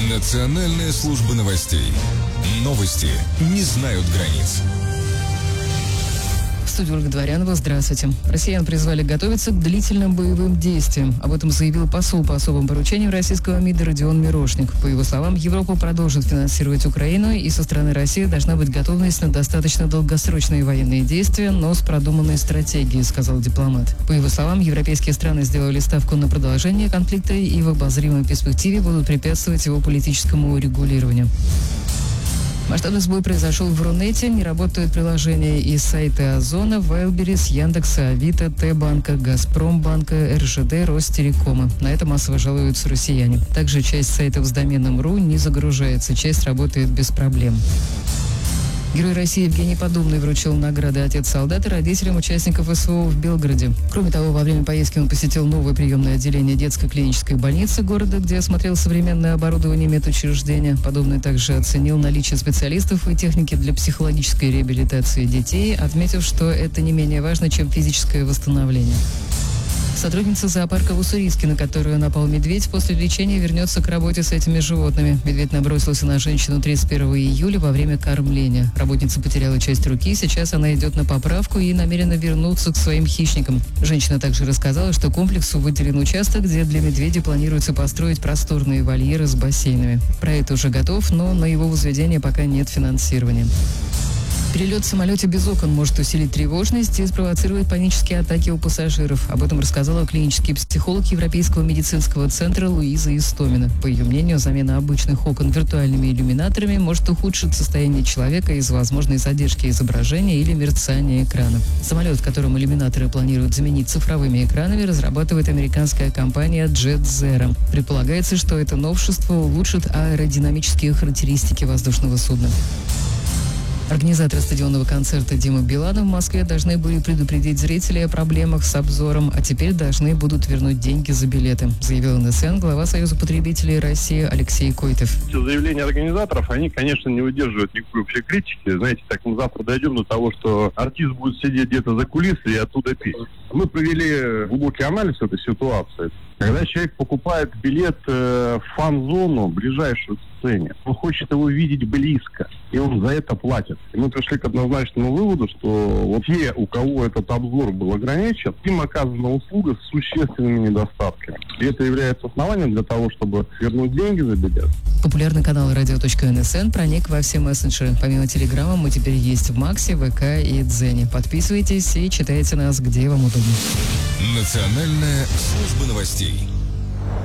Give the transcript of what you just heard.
Национальная служба новостей. Новости не знают границ. В студии Ольга Дворянова. Здравствуйте. Россиян призвали готовиться к длительным боевым действиям. Об этом заявил посол по особым поручениям российского МИДа Родион Мирошник. По его словам, Европа продолжит финансировать Украину, и со стороны России должна быть готовность на достаточно долгосрочные военные действия, но с продуманной стратегией, сказал дипломат. По его словам, европейские страны сделали ставку на продолжение конфликта и в обозримой перспективе будут препятствовать его политическому урегулированию. Масштабный сбой произошел в Рунете. Не работают приложения и сайты Озона, Вайлберрис, Яндекса, Авито, Т-банка, Газпромбанка, РЖД, Ростелекома. На это массово жалуются россияне. Также часть сайтов с доменом .ру не загружается, часть работает без проблем. Герой России Евгений Поддубный вручил награды «Отец солдата» родителям участников СВО в Белгороде. Кроме того, во время поездки он посетил новое приемное отделение детской клинической больницы города, где осмотрел современное оборудование медучреждения. Поддубный также оценил наличие специалистов и техники для психологической реабилитации детей, отметив, что это не менее важно, чем физическое восстановление. Сотрудница зоопарка в Уссурийске, на которую напал медведь, после лечения вернется к работе с этими животными. Медведь набросился на женщину 31 июля во время кормления. Работница потеряла часть руки, сейчас она идет на поправку и намерена вернуться к своим хищникам. Женщина также рассказала, что комплексу выделен участок, где для медведя планируется построить просторные вольеры с бассейнами. Проект уже готов, но на его возведение пока нет финансирования. Перелет в самолете без окон может усилить тревожность и спровоцировать панические атаки у пассажиров. Об этом рассказала клинический психолог Европейского медицинского центра Луиза Истомина. По ее мнению, замена обычных окон виртуальными иллюминаторами может ухудшить состояние человека из-за возможной задержки изображения или мерцания экрана. Самолет, в котором иллюминаторы планируют заменить цифровыми экранами, разрабатывает американская компания JetZero. Предполагается, что это новшество улучшит аэродинамические характеристики воздушного судна. Организаторы стадионного концерта Димы Билана в Москве должны были предупредить зрителей о проблемах с обзором, а теперь должны будут вернуть деньги за билеты, заявил НСН глава Союза потребителей России Алексей Койтов. Заявления организаторов, они, конечно, не выдерживают никакой вообще критики. Знаете, так мы завтра дойдем до того, что артист будет сидеть где-то за кулисой и оттуда петь. Мы провели глубокий анализ этой ситуации. Когда человек покупает билет в фан-зону, ближайшую к сцене, он хочет его видеть близко, и он за это платит. И мы пришли к однозначному выводу, что вот те, у кого этот обзор был ограничен, им оказана услуга с существенными недостатками. И это является основанием для того, чтобы вернуть деньги за билет. Популярный канал «Радио.НСН» проник во все мессенджеры. Помимо Телеграма мы теперь есть в Максе, ВК и Дзене. Подписывайтесь и читайте нас, где вам удобно. Национальная служба новостей.